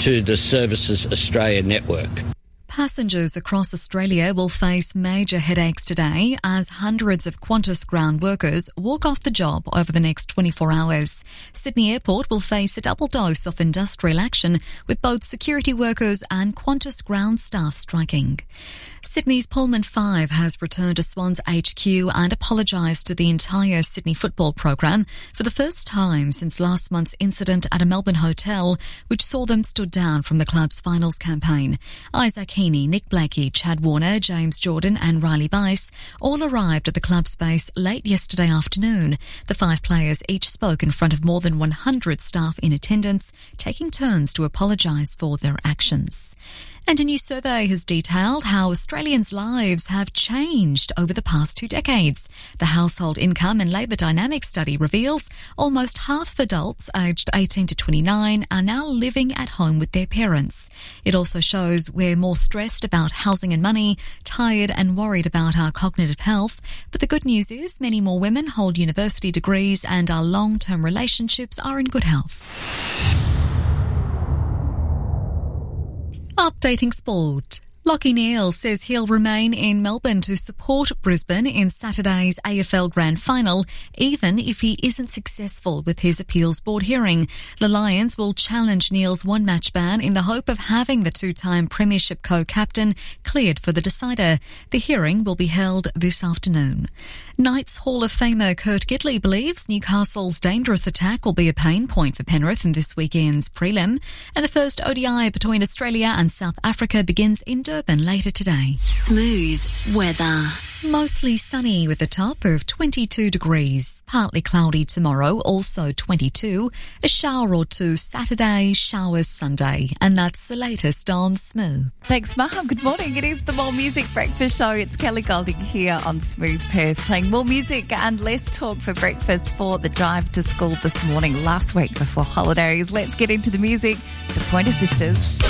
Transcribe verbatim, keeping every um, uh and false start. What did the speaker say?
to the Services Australia network. Passengers across Australia will face major headaches today as hundreds of Qantas ground workers walk off the job over the next twenty-four hours. Sydney Airport will face a double dose of industrial action with both security workers and Qantas ground staff striking. Sydney's Pullman five has returned to Swans H Q and apologised to the entire Sydney football program for the first time since last month's incident at a Melbourne hotel, which saw them stood down from the club's finals campaign. Isaac Heaney, Nick Blakey, Chad Warner, James Jordan and Riley Bice all arrived at the club's base late yesterday afternoon. The five players each spoke in front of more than one hundred staff in attendance, taking turns to apologise for their actions. And a new survey has detailed how Australians' lives have changed over the past two decades. The Household Income and Labour Dynamics study reveals almost half of adults aged eighteen to twenty-nine are now living at home with their parents. It also shows we're more stressed about housing and money, tired and worried about our cognitive health. But the good news is many more women hold university degrees and our long-term relationships are in good health. Updating sport. Lachie Neale says he'll remain in Melbourne to support Brisbane in Saturday's A F L Grand Final, even if he isn't successful with his appeals board hearing. The Lions will challenge Neale's one-match ban in the hope of having the two-time Premiership co-captain cleared for the decider. The hearing will be held this afternoon. Knights Hall of Famer Kurt Gidley believes Newcastle's dangerous attack will be a pain point for Penrith in this weekend's prelim, and the first O D I between Australia and South Africa begins in Durban later today. Smooth weather. Mostly sunny with a top of twenty-two degrees. Partly cloudy tomorrow, also twenty-two. A shower or two Saturday, showers Sunday. And that's the latest on Smooth. Thanks, Maham. Good morning. It is the More Music Breakfast Show. It's Kelly Golding here on Smooth Perth, playing more music and less talk for breakfast for the drive to school this morning, last week before holidays. Let's get into the music. The Pointer Sisters.